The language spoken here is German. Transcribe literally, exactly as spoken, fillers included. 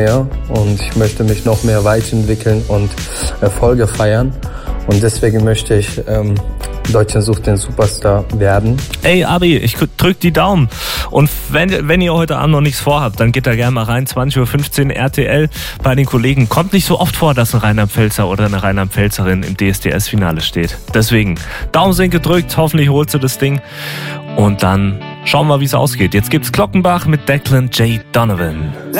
mehr und ich möchte mich noch mehr weiterentwickeln und Erfolge feiern. Und deswegen möchte ich ähm, Deutschland sucht den Superstar werden. Ey, Abi, ich drück die Daumen. Und wenn, wenn ihr heute Abend noch nichts vorhabt, dann geht da gerne mal rein. zwanzig Uhr fünfzehn R T L bei den Kollegen. Kommt nicht so oft vor, dass ein Rheinland-Pfälzer oder eine Rheinland-Pfälzerin im D S D S-Finale steht. Deswegen, Daumen sind gedrückt. Hoffentlich holst du das Ding. Und dann schauen wir mal, wie es ausgeht. Jetzt gibt's Glockenbach mit Declan J. Donovan.